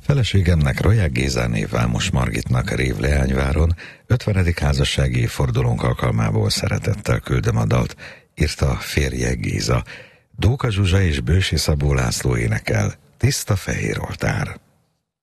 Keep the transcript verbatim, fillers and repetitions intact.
Feleségemnek, Roják Gézáné Vámos Margitnak Rév Leányváron ötvenedik házassági évfordulónk alkalmából szeretettel küldöm a dalt, írta férje Géza. Dóka Zsuzsa és Bősi Szabó László énekel, Tiszta fehér oltár.